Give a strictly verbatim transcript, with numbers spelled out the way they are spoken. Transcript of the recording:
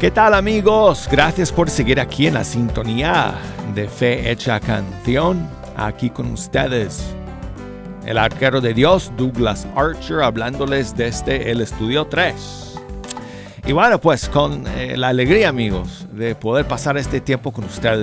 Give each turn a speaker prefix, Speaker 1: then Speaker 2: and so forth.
Speaker 1: ¿Qué tal, amigos? Gracias por seguir aquí en la sintonía de Fe Hecha Canción. Aquí con ustedes, el arquero de Dios, Douglas Archer, hablándoles desde el estudio tres. Y bueno, pues con eh, la alegría, amigos, de poder pasar este tiempo con ustedes.